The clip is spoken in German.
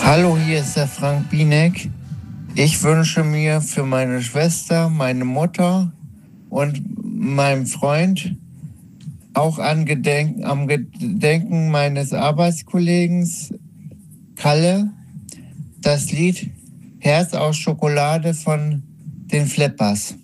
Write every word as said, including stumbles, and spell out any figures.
Hallo, hier ist der Frank Bienek. Ich wünsche mir für meine Schwester, meine Mutter und meinem Freund, auch an Gedenken, am Gedenken meines Arbeitskollegen Kalle, das Lied Herz aus Schokolade von den Flippers.